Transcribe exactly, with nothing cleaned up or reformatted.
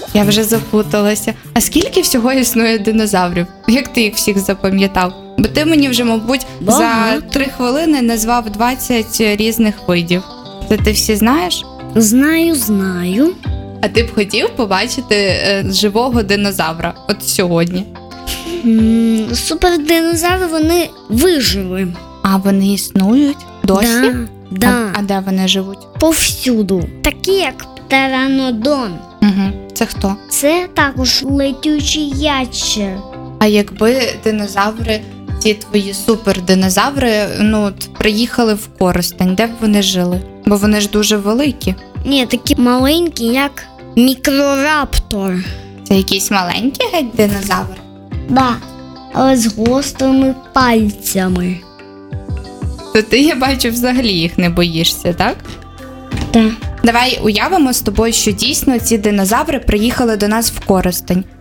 Я вже запуталася. А скільки всього існує динозаврів? Як ти їх всіх запам'ятав? Бо ти мені вже, мабуть, Багато. за три хвилини назвав двадцять різних видів. Це ти всі знаєш? Знаю, знаю. А ти б хотів побачити е, живого динозавра от сьогодні? М, Супердинозаври, вони вижили. А вони існують досі? Да, да. А, а де вони живуть? Повсюду. Такі як птеранодон. Угу. Це хто? Це також летючий ящер. А якби динозаври, ці твої супердинозаври, ну, от, приїхали в Коростень, де б вони жили? Бо вони ж дуже великі. Ні, такі маленькі, як мікрораптор. Це якісь маленькі геть динозаври? Да, але з гострими пальцями. То ти, я бачу, взагалі їх не боїшся, так? Так. Давай уявимо з тобою, що дійсно ці динозаври приїхали до нас в Коростень.